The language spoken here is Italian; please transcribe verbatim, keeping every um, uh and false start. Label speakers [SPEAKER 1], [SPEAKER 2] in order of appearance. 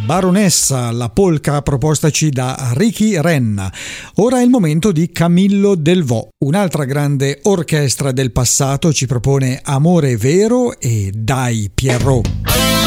[SPEAKER 1] Baronessa, la polka propostaci da Ricky Renna. Ora è il momento di Camillo Delvaux. Un'altra grande orchestra del passato ci propone Amore vero e Dai Pierrot.